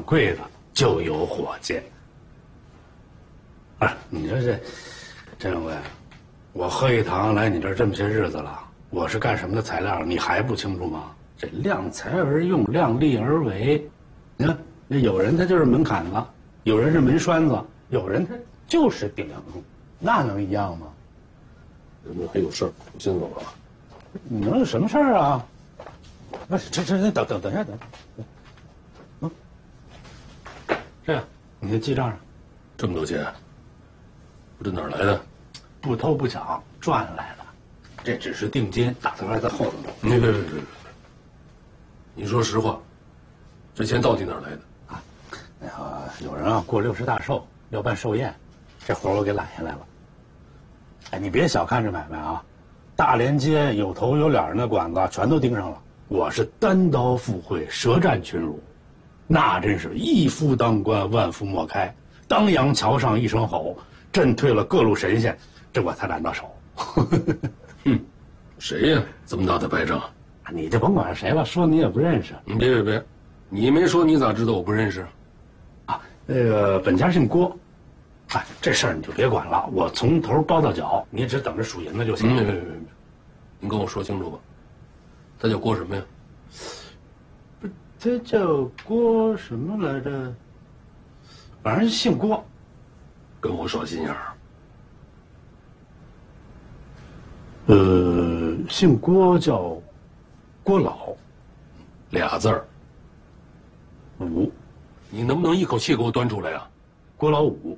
柜子就有伙计。啊，你说这掌柜，我贺一堂来你这儿这么些日子了，我是干什么的材料，你还不清楚吗？这量才而用，量力而为。你看，有人他就是门槛子，有人是门栓子，有人他就是顶梁柱，那能一样吗？ 人家还有事儿，我先走了。 你能有什么事儿啊？那这等一下，这个你的记账上， 这么多钱，这哪儿来的？ 不偷不抢赚来的，这只是定金，打头还在后头呢。 别，你说实话，这钱到底哪儿来的？ 啊，那个有人啊过60大寿要办寿宴，这活我给揽下来了。哎，你别小看这买卖啊，大连街有头有脸的馆子全都盯上了。我是单刀赴会，舌战群儒，那真是一夫当关，万夫莫开。当阳桥上一声吼，震退了各路神仙，这我才揽到手。 哼，谁呀？这么大的败仗？ 你就甭管谁了，说你也不认识。 你别，你没说，你咋知道我不认识？ 啊，那个本家姓郭，哎，这事儿你就别管了，我从头包到脚，你只等着数银子就行了。 别，你跟我说清楚吧。他叫郭什么呀？ 不，他叫郭什么来着？反正姓郭， 跟我耍心眼儿。 姓郭叫郭老 ，2字儿。 五， 你能不能一口气给我端出来呀？ 郭老五，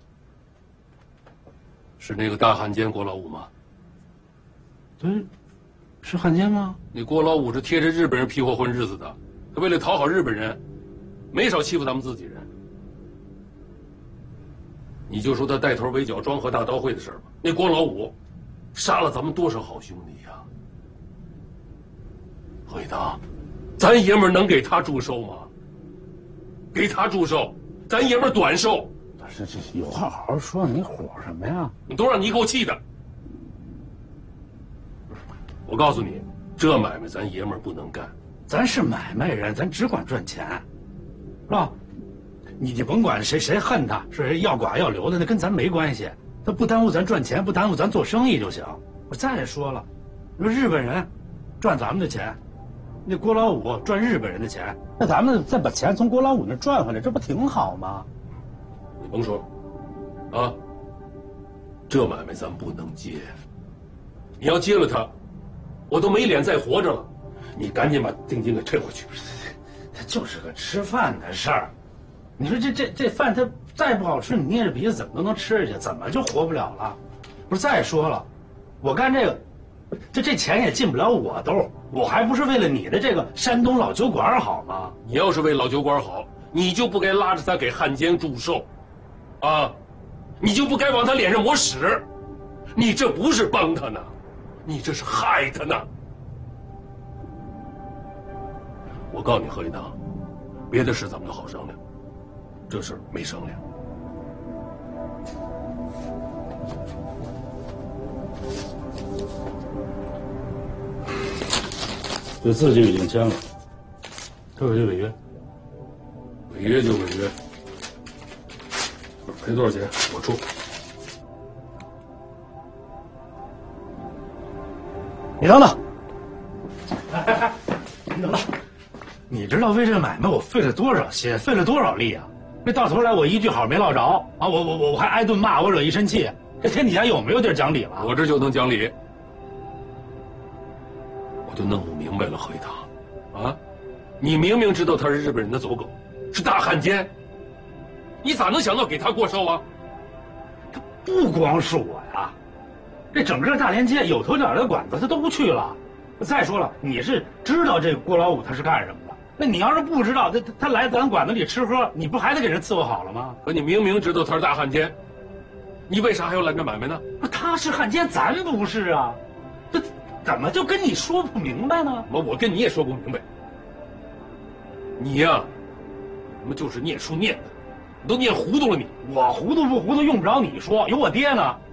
是那个大汉奸郭老五吗？ 对，是汉奸吗？ 那郭老五是贴着日本人屁股混日子的，他为了讨好日本人，没少欺负咱们自己人。你就说他带头围剿庄河大刀会的事儿吧，那郭老五杀了咱们多少好兄弟呀！何一堂，咱爷们儿能给他祝寿吗？给他祝寿，咱爷们儿短寿。 这有话好好说，你火什么呀？ 你都让你给我气的！我告诉你，这买卖咱爷们儿不能干。 咱是买卖人，咱只管赚钱，是吧？你甭管谁恨他，是谁要剐要留的，那跟咱没关系。他不耽误咱赚钱，不耽误咱做生意就行。我再说了，你说日本人赚咱们的钱，那郭老五赚日本人的钱，那咱们再把钱从郭老五那赚回来，这不挺好吗？ 你甭说，啊，这买卖咱不能接。你要接了他，我都没脸再活着了。你赶紧把定金给退回去。 他就是个吃饭的事儿，你说这饭它再不好吃，你捏着鼻子怎么都能吃下去，怎么就活不了了？不是，再说了，我干这个，这钱也进不了我兜，我还不是为了你的这个山东老酒馆好吗？ 你要是为老酒馆好，你就不该拉着他给汉奸祝寿，啊，你就不该往他脸上抹屎，你这不是帮他呢，你这是害他呢。我告诉你，何一堂，别的事咱们都好商量，这事儿没商量。 这字就已经签了，退回去违约。 违约就违约，赔多少钱我出。 你等等，你等等，你知道为这个买卖我费了多少心，费了多少力啊？这到头来我一句好没落着啊！我还挨顿骂，我惹一身气，这天底下有没有地儿讲理了？ 我这就能讲理，我就弄不明白了，何一堂，啊，你明明知道他是日本人的走狗，是大汉奸，你咋能想到给他过寿啊？ 他不光是我呀，这整个大连街有头有脸的馆子他都不去了。再说了，你是知道这郭老五他是干什么的，那你要是不知道，他来咱馆子里吃喝，你不还得给人伺候好了吗？ 可你明明知道他是大汉奸，你为啥还要拦着买卖呢？ 他是汉奸，咱不是啊，这怎么就跟你说不明白呢？ 我跟你也说不明白，你呀，他妈就是念书念的，你都念糊涂了你。 我糊涂不糊涂用不着你说，有我爹呢。